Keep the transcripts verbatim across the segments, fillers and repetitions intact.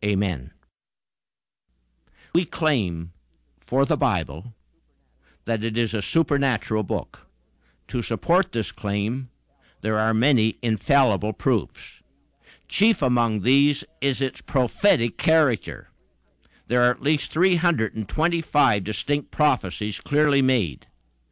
Amen. We claim for the Bible that it is a supernatural book. To support this claim, there are many infallible proofs. Chief among these is its prophetic character. There are at least three hundred twenty-five distinct prophecies clearly made.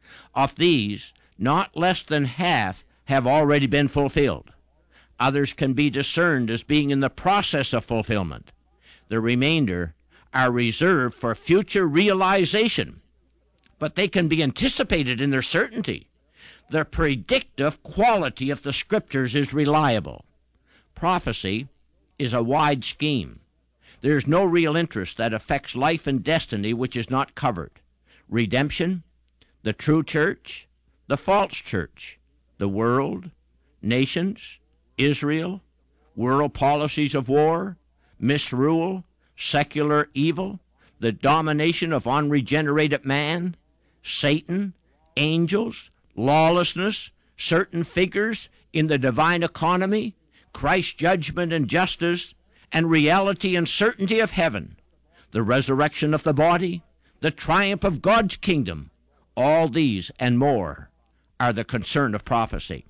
Of these, not less than half have already been fulfilled. Others can be discerned as being in the process of fulfillment. The remainder are reserved for future realization, but they can be anticipated in their certainty. The predictive quality of the Scriptures is reliable. Prophecy is a wide scheme. There is no real interest that affects life and destiny which is not covered. Redemption, the true church, the false church, the world, nations, Israel, world policies of war, misrule, secular evil, the domination of unregenerated man, Satan, angels, lawlessness, certain figures in the divine economy, Christ's judgment and justice, and reality and certainty of heaven, the resurrection of the body, the triumph of God's kingdom. All these and more are the concern of prophecy.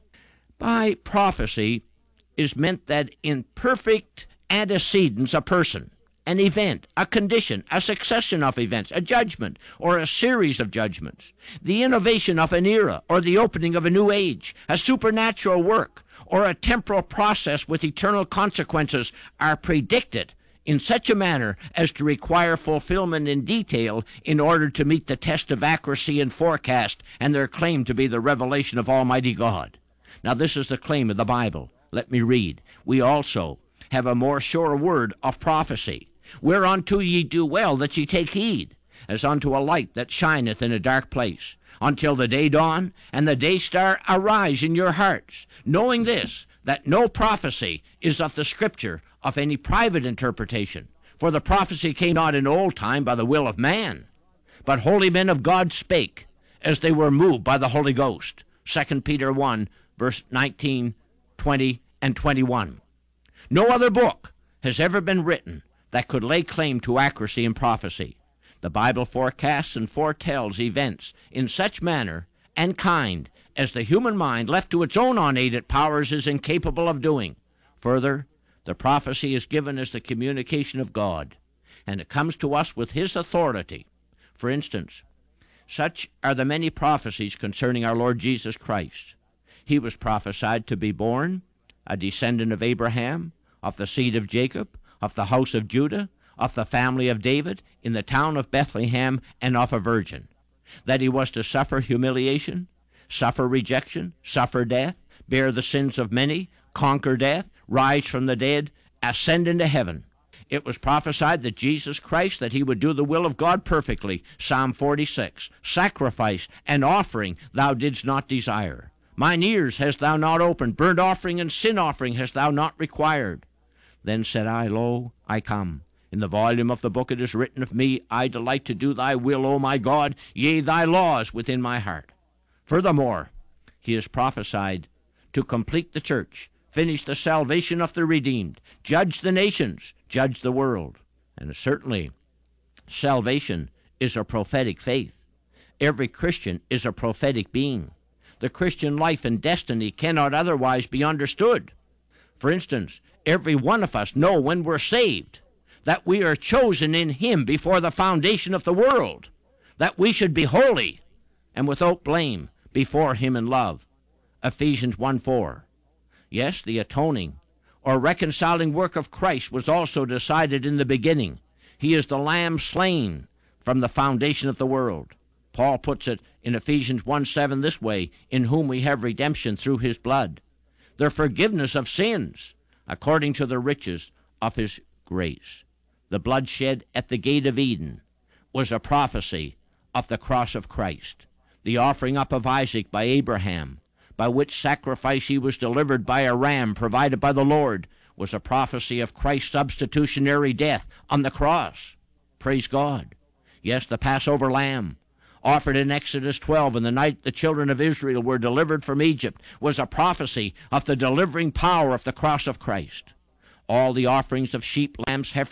By prophecy is meant that in perfect antecedence a person, an event, a condition, a succession of events, a judgment, or a series of judgments, the innovation of an era, or the opening of a new age, a supernatural work, or a temporal process with eternal consequences are predicted in such a manner as to require fulfillment in detail in order to meet the test of accuracy and forecast and their claim to be the revelation of Almighty God. Now this is the claim of the Bible. Let me read. We also have a more sure word of prophecy, whereunto ye do well that ye take heed, as unto a light that shineth in a dark place, until the day dawn and the day star arise in your hearts, knowing this, that no prophecy is of the Scripture of any private interpretation. For the prophecy came not in old time by the will of man, but holy men of God spake, as they were moved by the Holy Ghost. Second Peter one, verse nineteen, twenty, and twenty-one. No other book has ever been written that could lay claim to accuracy in prophecy. The Bible forecasts and foretells events in such manner and kind as the human mind left to its own unaided powers is incapable of doing. Further, the prophecy is given as the communication of God, and it comes to us with His authority. For instance, such are the many prophecies concerning our Lord Jesus Christ. He was prophesied to be born, a descendant of Abraham, of the seed of Jacob, of the house of Judah, of the family of David, in the town of Bethlehem, and of a virgin. That he was to suffer humiliation, suffer rejection, suffer death, bear the sins of many, conquer death, rise from the dead, ascend into heaven. It was prophesied that Jesus Christ, that he would do the will of God perfectly, Psalm forty-six. Sacrifice and offering thou didst not desire. Mine ears hast thou not opened, burnt offering and sin offering hast thou not required. Then said I, Lo, I come. In the volume of the book it is written of me, I delight to do thy will, O my God, yea, thy laws within my heart. Furthermore, he is prophesied to complete the church, finish the salvation of the redeemed, judge the nations, judge the world. And certainly, salvation is a prophetic faith. Every Christian is a prophetic being. The Christian life and destiny cannot otherwise be understood. For instance, every one of us know when we're saved, that we are chosen in Him before the foundation of the world, that we should be holy and without blame before Him in love. Ephesians one four. Yes, the atoning or reconciling work of Christ was also decided in the beginning. He is the Lamb slain from the foundation of the world. Paul puts it in Ephesians one seven this way, in whom we have redemption through His blood, the forgiveness of sins, according to the riches of His grace. The bloodshed at the gate of Eden was a prophecy of the cross of Christ. The offering up of Isaac by Abraham, by which sacrifice he was delivered by a ram provided by the Lord, was a prophecy of Christ's substitutionary death on the cross. Praise God. Yes, the Passover lamb, offered in Exodus twelve in the night the children of Israel were delivered from Egypt, was a prophecy of the delivering power of the cross of Christ. All the offerings of sheep, lambs, heifers,